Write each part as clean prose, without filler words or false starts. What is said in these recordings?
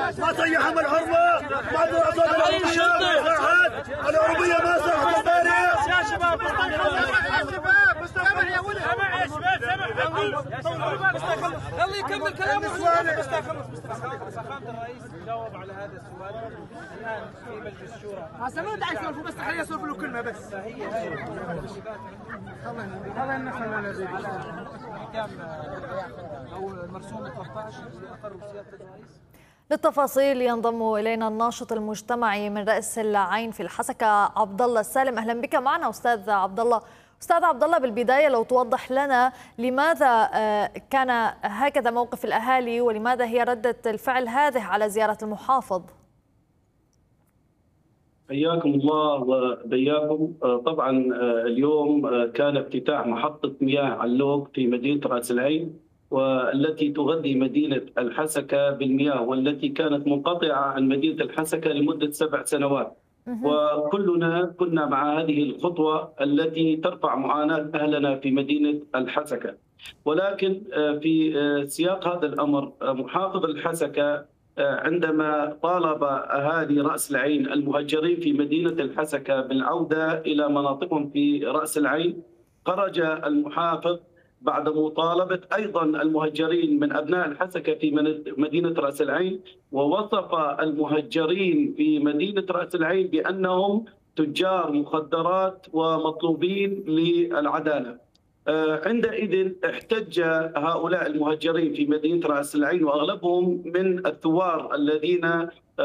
ما طيحهم الحرمه، ما دور صوت العربيه ما صارت امبارح. يا شباب سامع يا ولد، سامع يا شباب، سامع. خليه يكمل كلامه. فخامة الرئيس جاوب على هذا السؤال الان في مجلس الشورى. هسه ما داعي يسولفوا، بس خليه يسولفوا له كلمه بس. هي هذا النحن على احكام او المرسوم 13 اللي اقروا سياده الرئيس. للتفاصيل ينضم الينا الناشط المجتمعي من رأس العين في الحسكة عبد الله السالم. اهلا بك معنا استاذ عبد الله. استاذ عبد الله، بالبدايه لو توضح لنا لماذا كان هكذا موقف الاهالي ولماذا هي رده الفعل هذه على زياره المحافظ؟ حياكم الله وبياكم. طبعا اليوم كان افتتاح محطه مياه علوق في مدينه راس العين، والتي تغذي مدينه الحسكه بالمياه، والتي كانت منقطعه عن مدينه الحسكه لمده 7 سنوات. وكلنا كنا مع هذه الخطوة التي ترفع معاناة أهلنا في مدينة الحسكة. ولكن في سياق هذا الأمر محافظ الحسكة عندما طالب أهالي رأس العين المهجرين في مدينة الحسكة بالعودة إلى مناطقهم في رأس العين، خرج المحافظ بعد مطالبة أيضا المهجرين من أبناء الحسكة في مدينة رأس العين، ووصف المهجرين في مدينة رأس العين بأنهم تجار مخدرات ومطلوبين للعدالة. عندئذ احتج هؤلاء المهجرين في مدينة رأس العين، وأغلبهم من الثوار الذين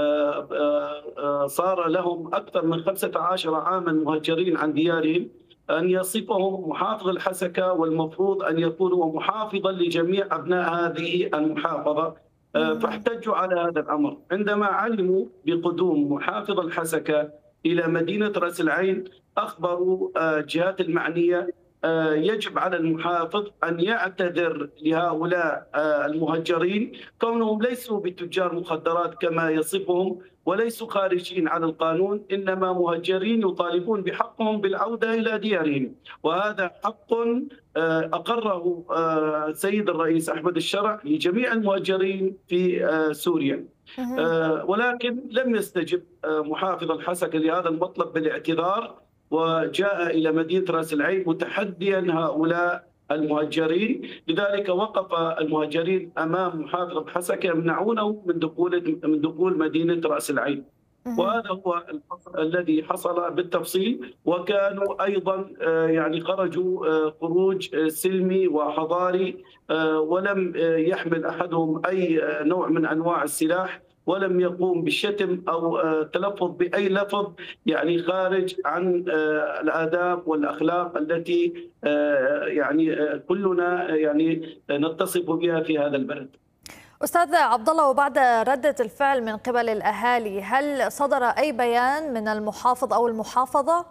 صار لهم أكثر من 15 عاما مهجرين عن ديارهم، أن يصفهم محافظ الحسكة، والمفروض أن يكون محافظا لجميع أبناء هذه المحافظة. فاحتجوا على هذا الأمر. عندما علموا بقدوم محافظ الحسكة إلى مدينة رأس العين، أخبروا الجهات المعنية يجب على المحافظ أن يعتذر لهؤلاء المهجرين، كونهم ليسوا بتجار مخدرات كما يصفهم، وليسوا خارجين على القانون، إنما مهجرين يطالبون بحقهم بالعودة إلى ديارهم، وهذا حق أقره سيد الرئيس أحمد الشرع لجميع المهجرين في سوريا. ولكن لم يستجب محافظ الحسكة لهذا المطلب بالاعتذار، وجاء إلى مدينة رأس العين متحديا هؤلاء المهجرين. لذلك وقف المهجرين أمام محافظ الحسكة يمنعونه من دخول مدينة رأس العين. وهذا هو الذي حصل بالتفصيل. وكانوا أيضا يعني خرجوا خروج سلمي وحضاري، ولم يحمل أحدهم أي نوع من أنواع السلاح، ولم يقوم بالشتم أو تلفظ بأي لفظ يعني خارج عن الآداب والأخلاق التي يعني كلنا يعني نتصف بها في هذا البلد. أستاذ عبد الله، وبعد ردة الفعل من قبل الأهالي، هل صدر أي بيان من المحافظ أو المحافظة؟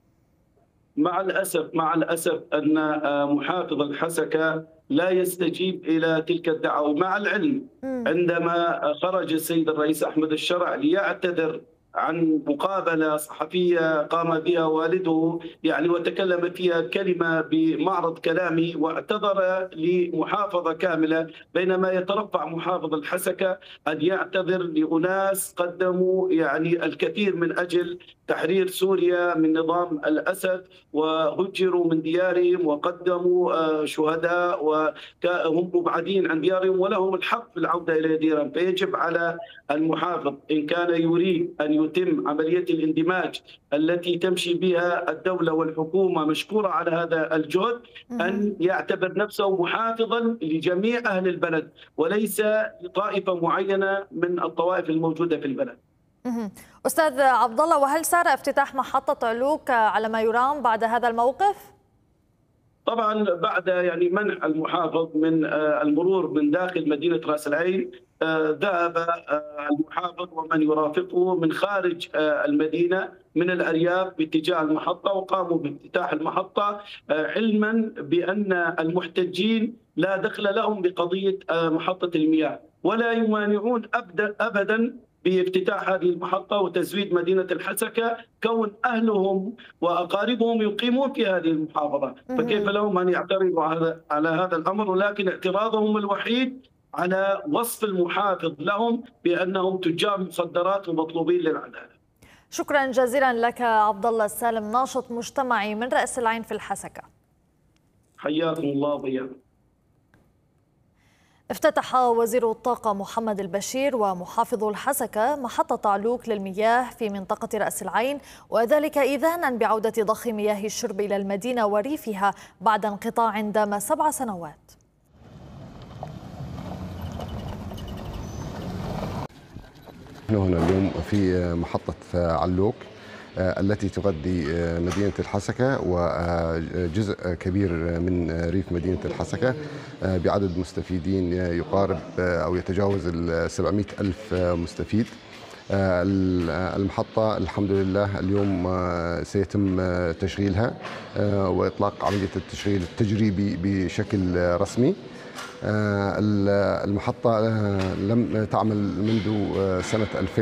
مع الأسف أن محافظ الحسكة لا يستجيب إلى تلك الدعوة، مع العلم عندما خرج السيد الرئيس أحمد الشرع ليعتذر عن مقابلة صحفية قام بها والده يعني وتكلم فيها كلمة بمعرض كلامه، واعتذر لمحافظة كاملة، بينما يترفع محافظ الحسكة أن يعتذر لأناس قدموا يعني الكثير من أجل تحرير سوريا من نظام الأسد، وهجروا من ديارهم وقدموا شهداء وهم مبعدين عن ديارهم ولهم الحق في العودة إلى ديارهم. فيجب على المحافظ إن كان يريد أن يتم عملية الاندماج التي تمشي بها الدولة والحكومة مشكورة على هذا الجهد، أن يعتبر نفسه محافظا لجميع أهل البلد وليس لطائفة معينة من الطوائف الموجودة في البلد. أستاذ عبد الله، وهل سار افتتاح محطة علوق على ما يرام بعد هذا الموقف؟ طبعا بعد يعني منع المحافظ من المرور من داخل مدينة رأس العين، ذهب المحافظ ومن يرافقه من خارج المدينة من الأرياف باتجاه المحطة، وقاموا بافتتاح المحطة علما بأن المحتجين لا دخل لهم بقضية محطة المياه، ولا يمانعون أبدا بافتتاح هذه المحطة وتزويد مدينة الحسكة، كون أهلهم وأقاربهم يقيمون في هذه المحافظة، فكيف لهم أن يعترضوا على هذا الأمر؟ ولكن اعتراضهم الوحيد على وصف المحافظ لهم بأنهم تجار مخدرات ومطلوبين للعدالة. شكرا جزيلا لك عبد الله السالم، ناشط مجتمعي من رأس العين في الحسكة. حياكم الله وبياكم. افتتح وزير الطاقة محمد البشير ومحافظ الحسكة محطة علوك للمياه في منطقة رأس العين، وذلك إذانا بعودة ضخ مياه الشرب إلى المدينة وريفها بعد انقطاع دام 7 سنوات. نحن هنا اليوم في محطة علوك التي تغذي مدينة الحسكة وجزء كبير من ريف مدينة الحسكة بعدد مستفيدين يقارب أو يتجاوز 700 ألف مستفيد. المحطة الحمد لله اليوم سيتم تشغيلها وإطلاق عملية التشغيل التجريبي بشكل رسمي. المحطة لم تعمل منذ سنة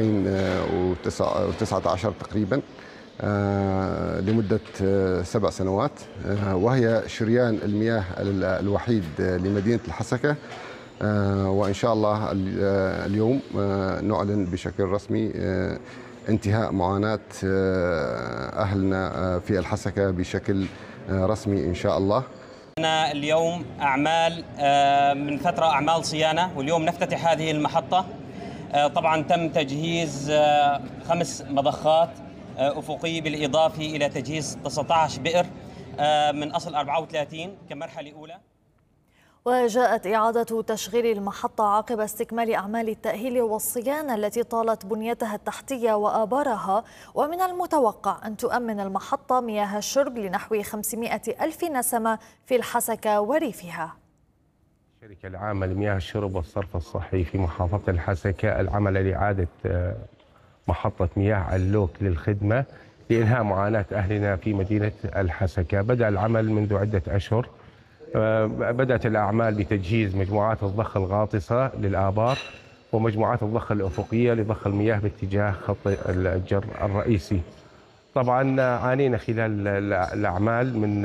2019 تقريبا لمدة 7 سنوات، وهي شريان المياه الوحيد لمدينة الحسكة. وإن شاء الله اليوم نعلن بشكل رسمي انتهاء معاناة أهلنا في الحسكة بشكل رسمي إن شاء الله. اليوم أعمال من فترة أعمال صيانة، واليوم نفتتح هذه المحطة. طبعا تم تجهيز 5 مضخات أفقية بالإضافة إلى تجهيز 19 بئر من أصل 34 كمرحلة أولى. وجاءت إعادة تشغيل المحطة عقب استكمال أعمال التأهيل والصيانة التي طالت بنيتها التحتية وآبارها، ومن المتوقع أن تؤمن المحطة مياه الشرب لنحو 500 ألف نسمة في الحسكة وريفها. الشركة العامة لمياه الشرب والصرف الصحي في محافظة الحسكة العمل لإعادة محطة مياه علوك للخدمة لإنهاء معاناة أهلنا في مدينة الحسكة. بدأ العمل منذ عدة أشهر. بدأت الأعمال بتجهيز مجموعات الضخ الغاطسة للآبار ومجموعات الضخ الأفقية لضخ المياه باتجاه خط الجر الرئيسي. طبعا عانينا خلال الأعمال من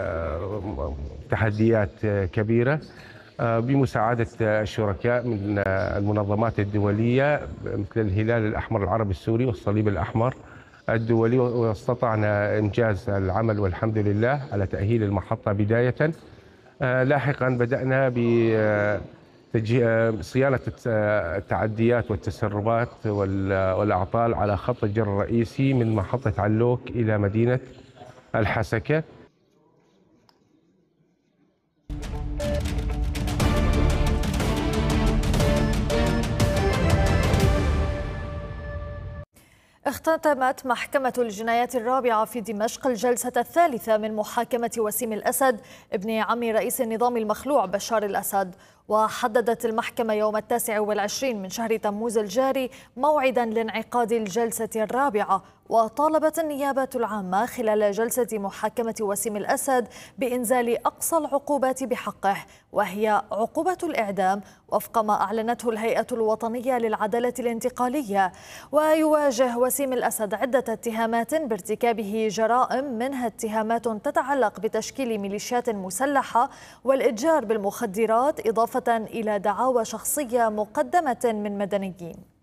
تحديات كبيرة بمساعدة الشركاء من المنظمات الدولية مثل الهلال الأحمر العربي السوري والصليب الأحمر الدولي، واستطعنا إنجاز العمل والحمد لله على تأهيل المحطة بداية. لاحقا بدأنا بصيانة التعديات والتسربات والأعطال على خط الجر الرئيسي من محطة علوك إلى مدينة الحسكة. اختتمت محكمة الجنايات الرابعة في دمشق الجلسة الثالثة من محاكمة وسيم الأسد ابن عم رئيس النظام المخلوع بشار الأسد. وحددت المحكمة يوم 29 من شهر تموز الجاري موعدا لانعقاد الجلسة الرابعة. وطالبت النيابة العامة خلال جلسة محاكمة وسيم الأسد بإنزال أقصى العقوبات بحقه، وهي عقوبة الإعدام وفق ما أعلنته الهيئة الوطنية للعدالة الانتقالية. ويواجه وسيم الأسد عدة اتهامات بارتكابه جرائم، منها اتهامات تتعلق بتشكيل ميليشيات مسلحة والإتجار بالمخدرات، إضافة إلى دعاوى شخصية مقدمة من مدنيين.